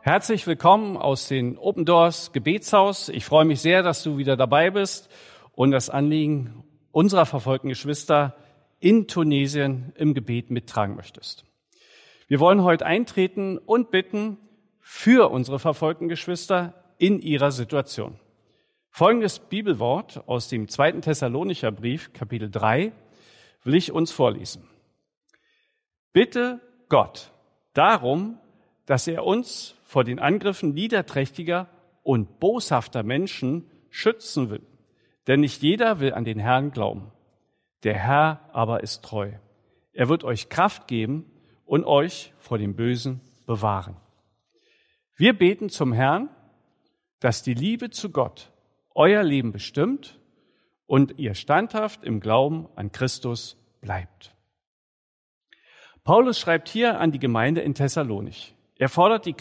Herzlich willkommen aus den Open Doors Gebetshaus. Ich freue mich sehr, dass du wieder dabei bist und das Anliegen unserer verfolgten Geschwister in Tunesien im Gebet mittragen möchtest. Wir wollen heute eintreten und bitten für unsere verfolgten Geschwister in ihrer Situation. Folgendes Bibelwort aus dem 2. Thessalonicher Brief, Kapitel 3, will ich uns vorlesen. Bitte Gott darum, dass er uns vor den Angriffen niederträchtiger und boshafter Menschen schützen will. Denn nicht jeder will an den Herrn glauben. Der Herr aber ist treu. Er wird euch Kraft geben und euch vor dem Bösen bewahren. Wir beten zum Herrn, dass die Liebe zu Gott euer Leben bestimmt und ihr standhaft im Glauben an Christus bleibt. Paulus schreibt hier an die Gemeinde in Thessalonich. Er fordert die